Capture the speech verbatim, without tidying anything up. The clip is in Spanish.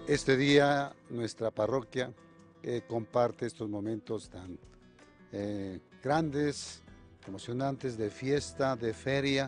Este día nuestra parroquia eh, comparte estos momentos tan eh, grandes, emocionantes de fiesta, de feria,